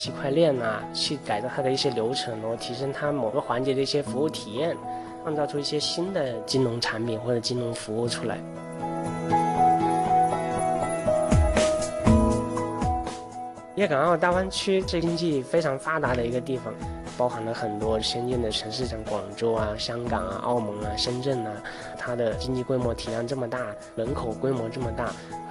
区块链啊，去改造它的一些流程，然后提升它某个环节的一些服务体验，创造出一些新的金融产品或者金融服务出来。粤港澳大湾区是经济非常发达的一个地方，包含了很多先进的城市，像广州啊、香港啊、澳门啊、深圳啊，它的经济规模体量这么大，人口规模这么大，